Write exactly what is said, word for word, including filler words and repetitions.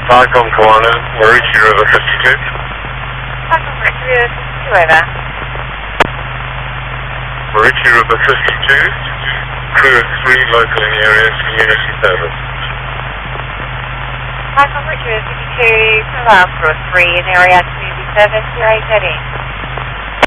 Falcon Corner, Mauritius River fifty-two. Falcon Mauritius fifty-two, over. Mauritius River fifty-two, crew of three local in the area, community service. Falcon Mauritius fifty-two, allow crew of three in area, community service, zero eight thirty.